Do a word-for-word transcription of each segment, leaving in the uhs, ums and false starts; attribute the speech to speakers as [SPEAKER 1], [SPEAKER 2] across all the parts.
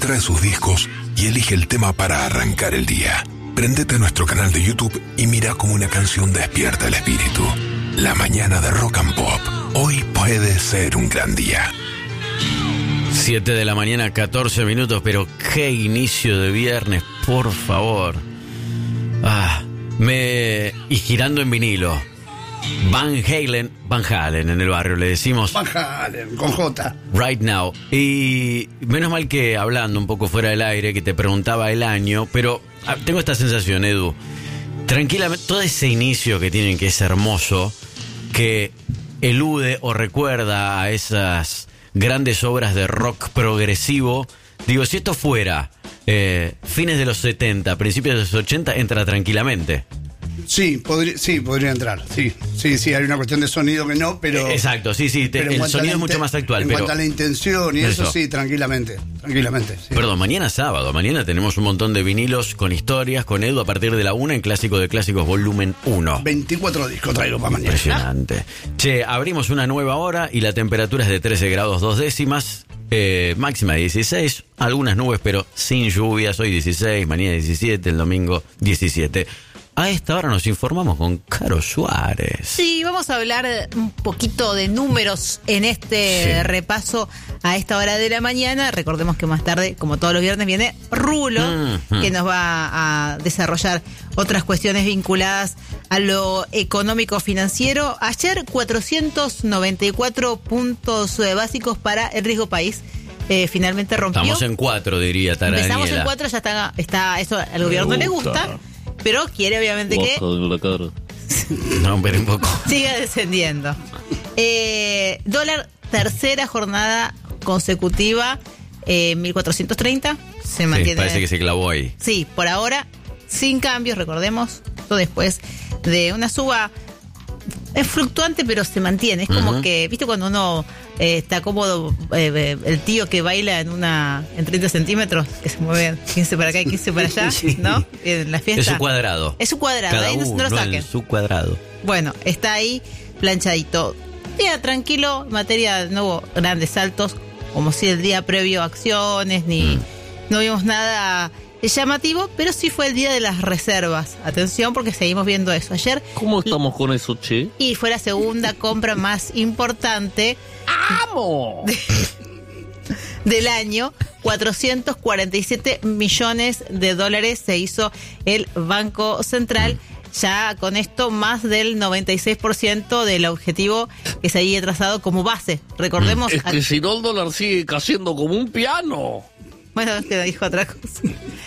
[SPEAKER 1] trae sus discos y elige el tema para arrancar el día. Prendete a nuestro canal de YouTube y mira cómo una canción despierta el espíritu. La mañana de Rock and Pop. Hoy puede ser un gran día.
[SPEAKER 2] siete de la mañana, catorce minutos, pero qué inicio de viernes, por favor. Ah, me... Y girando en vinilo. Van Halen, Van Halen en el barrio, le decimos.
[SPEAKER 3] Van Halen, con J.
[SPEAKER 2] Right Now. Y menos mal que hablando un poco fuera del aire, que te preguntaba el año, pero ah, tengo esta sensación, Edu. Tranquilamente, todo ese inicio que tienen, que es hermoso, que elude o recuerda a esas grandes obras de rock progresivo. Digo, si esto fuera eh, fines de los setenta, principios de los ochenta, entra tranquilamente.
[SPEAKER 3] Sí, podría, sí, podría entrar, sí, sí, sí, hay una cuestión de sonido que no, pero...
[SPEAKER 2] Exacto, sí, sí, te, el sonido es mucho más actual.
[SPEAKER 3] En
[SPEAKER 2] pero
[SPEAKER 3] cuanto a la intención y eso, eso sí, tranquilamente, tranquilamente. Sí.
[SPEAKER 2] Perdón, mañana sábado, mañana tenemos un montón de vinilos con historias, con Edu a partir de la una en Clásico de Clásicos volumen uno.
[SPEAKER 3] veinticuatro discos traigo para mañana.
[SPEAKER 2] Impresionante. Che, abrimos una nueva hora y la temperatura es de trece grados dos décimas. Eh, máxima de dieciséis, algunas nubes pero sin lluvias, hoy dieciséis, mañana diecisiete, el domingo diecisiete. A esta hora nos informamos con Caro Suárez.
[SPEAKER 4] Sí, vamos a hablar un poquito de números en este sí. repaso a esta hora de la mañana. Recordemos que más tarde, como todos los viernes, viene Rulo, mm-hmm. que nos va a desarrollar otras cuestiones vinculadas a lo económico-financiero. Ayer, cuatrocientos noventa y cuatro puntos básicos para el riesgo país. Eh, finalmente rompió.
[SPEAKER 2] Estamos en cuatro, diría Tara
[SPEAKER 4] Empezamos
[SPEAKER 2] Daniela.
[SPEAKER 4] en cuatro, ya está, está eso al gobierno le gusta. Pero quiere obviamente que
[SPEAKER 2] no, pero un poco
[SPEAKER 4] siga descendiendo. Eh, dólar, tercera jornada consecutiva, eh, mil cuatrocientos treinta. Se mantiene.
[SPEAKER 2] Sí, parece que se clavó ahí.
[SPEAKER 4] Sí, por ahora, sin cambios, recordemos. Esto después de una suba. Es fluctuante, pero se mantiene. Es como uh-huh. que, ¿viste cuando uno eh, está cómodo? Eh, el tío que baila en una en treinta centímetros, que se mueve quince para acá y quince para allá, sí. ¿no? En la fiesta.
[SPEAKER 2] Es su cuadrado.
[SPEAKER 4] Es su cuadrado,
[SPEAKER 2] Cada
[SPEAKER 4] ahí no,
[SPEAKER 2] uno,
[SPEAKER 4] no lo saquen.
[SPEAKER 2] Es su cuadrado.
[SPEAKER 4] Bueno, está ahí planchadito. Día tranquilo, en materia de nuevo grandes saltos, como si el día previo acciones, ni mm. no vimos nada llamativo, pero sí fue el día de las reservas. Atención, porque seguimos viendo eso. Ayer.
[SPEAKER 5] ¿Cómo estamos con eso, che?
[SPEAKER 4] Y fue la segunda compra más importante.
[SPEAKER 5] ¡Amo!
[SPEAKER 4] De, del año. cuatrocientos cuarenta y siete millones de dólares se hizo el Banco Central. Ya con esto, más del noventa y seis por ciento del objetivo que se había trazado como base. Recordemos.
[SPEAKER 5] Es que a... si no, el dólar sigue cayendo como un piano.
[SPEAKER 4] Bueno, es que dijo otra cosa.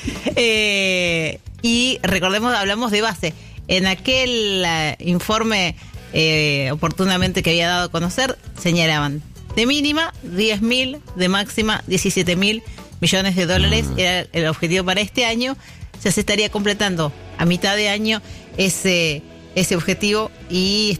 [SPEAKER 4] Eh, y recordemos, hablamos de base. En aquel uh, informe eh, oportunamente que había dado a conocer, señalaban de mínima diez mil, de máxima diecisiete mil millones de dólares. Mm. Era el objetivo para este año. Ya se estaría completando a mitad de año ese, ese objetivo y